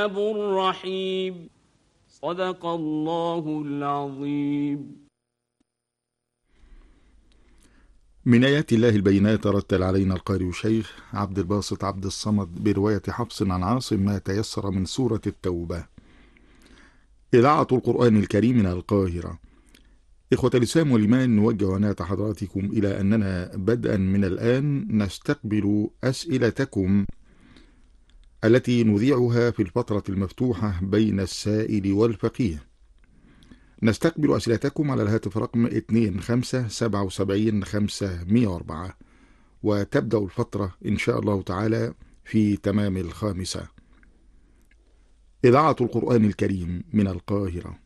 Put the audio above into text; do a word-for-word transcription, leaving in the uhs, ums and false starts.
الرحيم. صدق الله العظيم. من آيات الله البينات رتل علينا القارئ الشيخ عبد الباسط عبد الصمد برواية حفص عن عاصم ما تيسر من سورة التوبة. إذاعة القرآن الكريم من القاهرة. إخوة الإسلام والإيمان، نوجه عناية حضراتكم إلى أننا بدءا من الآن نستقبل أسئلتكم التي نذيعها في الفترة المفتوحة بين السائل والفقيه. نستقبل أسئلتكم على الهاتف رقم اثنين خمسة سبعة سبعة خمسمائة وأربعة، وتبدأ الفترة إن شاء الله تعالى في تمام الخامسة. إذاعة القرآن الكريم من القاهرة.